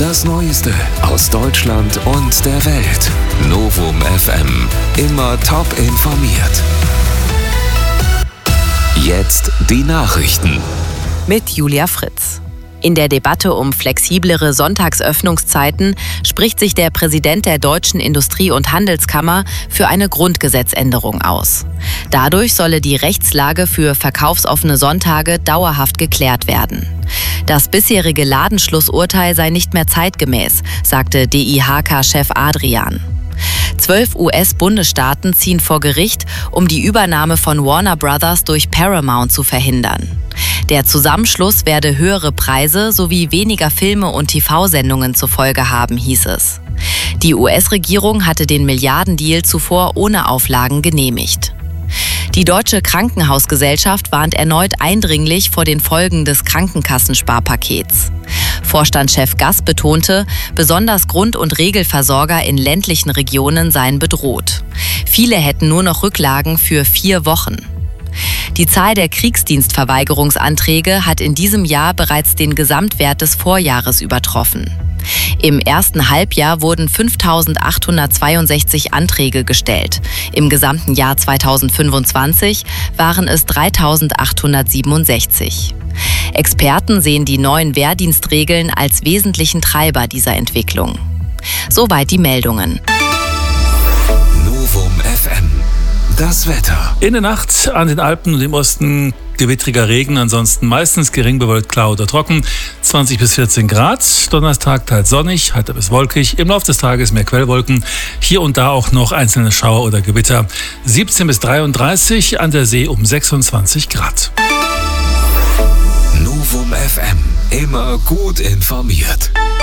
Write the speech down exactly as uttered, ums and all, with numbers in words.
Das Neueste aus Deutschland und der Welt. Novum F M. Immer top informiert. Jetzt die Nachrichten. Mit Julia Fritz. In der Debatte um flexiblere Sonntagsöffnungszeiten spricht sich der Präsident der Deutschen Industrie- und Handelskammer für eine Grundgesetzänderung aus. Dadurch solle die Rechtslage für verkaufsoffene Sonntage dauerhaft geklärt werden. Das bisherige Ladenschlussurteil sei nicht mehr zeitgemäß, sagte D I H K-Chef Adrian. Zwölf U S-Bundesstaaten ziehen vor Gericht, um die Übernahme von Warner Brothers durch Paramount zu verhindern. Der Zusammenschluss werde höhere Preise sowie weniger Filme und T V-Sendungen zur Folge haben, hieß es. Die U S-Regierung hatte den Milliardendeal zuvor ohne Auflagen genehmigt. Die Deutsche Krankenhausgesellschaft warnt erneut eindringlich vor den Folgen des Krankenkassensparpakets. Vorstandschef Gass betonte, besonders Grund- und Regelversorger in ländlichen Regionen seien bedroht. Viele hätten nur noch Rücklagen für vier Wochen. Die Zahl der Kriegsdienstverweigerungsanträge hat in diesem Jahr bereits den Gesamtwert des Vorjahres übertroffen. Im ersten Halbjahr wurden fünftausendachthundertzweiundsechzig Anträge gestellt. Im gesamten Jahr zweitausendfünfundzwanzig waren es dreitausendachthundertsiebenundsechzig. Experten sehen die neuen Wehrdienstregeln als wesentlichen Treiber dieser Entwicklung. Soweit die Meldungen. Novum F M. Das Wetter. In der Nacht an den Alpen und im Osten gewittriger Regen, ansonsten meistens gering bewölkt, klar oder trocken, zwanzig bis vierzehn Grad. Donnerstag teils sonnig, heiter bis wolkig. Im Laufe des Tages mehr Quellwolken, hier und da auch noch einzelne Schauer oder Gewitter. siebzehn bis dreiunddreißig, an der See um sechsundzwanzig Grad. Novum F M. Immer gut informiert.